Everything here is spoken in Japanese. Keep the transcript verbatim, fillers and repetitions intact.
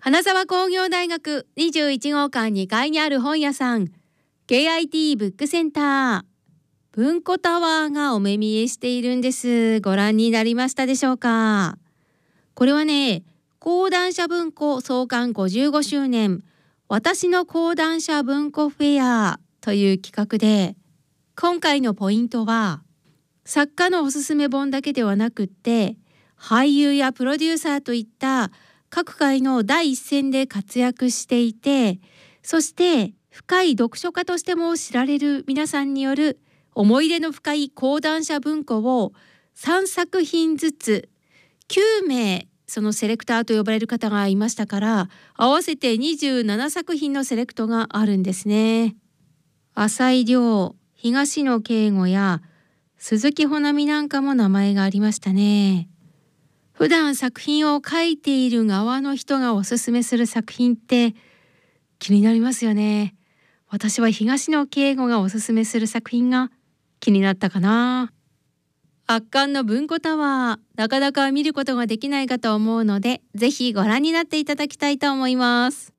金沢工業大学にじゅういち号館にかいにある本屋さん ケーアイティー ブックセンター文庫タワーがお目見えしているんです。ご覧になりましたでしょうか。これはね、講談社文庫創刊ごじゅうごしゅうねん私の講談社文庫フェアという企画で、今回のポイントは作家のおすすめ本だけではなくって、俳優やプロデューサーといった各界の第一線で活躍していて、そして深い読書家としても知られる皆さんによる思い入れの深い講談社文庫をさんさくひんずつきゅうめい、そのセレクターと呼ばれる方がいましたから、合わせてにじゅうななさくひんのセレクトがあるんですね。浅井亮、東野圭吾や鈴木保奈美なんかも名前がありましたね。普段作品を書いている側の人がおすすめする作品って気になりますよね。私は東野圭吾がおすすめする作品が気になったかな。圧巻の文庫タワー、なかなか見ることができないかと思うので、ぜひご覧になっていただきたいと思います。